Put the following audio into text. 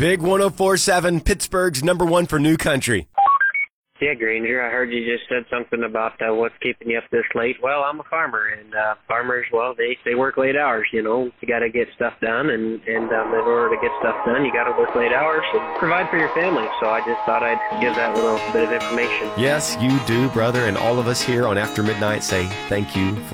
Big 104.7, Pittsburgh's number one for new country. Yeah, Granger, I heard you just said something about what's keeping you up this late. Well, I'm a farmer, and farmers, well, they work late hours, you know. You got to get stuff done, and in order to get stuff done, you got to work late hours and provide for your family. So I just thought I'd give that little bit of information. Yes, you do, brother, and all of us here on After Midnight say thank you for